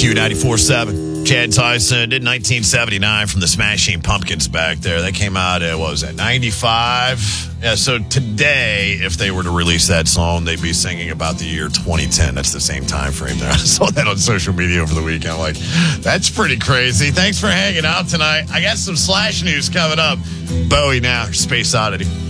Q94.7. Chad Tyson did 1979 from the Smashing Pumpkins back there. That came out at, 95? Yeah, so today, if they were to release that song, they'd be singing about the year 2010. That's the same time frame there. I saw that on social media over the weekend. I'm like, that's pretty crazy. Thanks for hanging out tonight. I got some Slash news coming up. Bowie now, Space Oddity.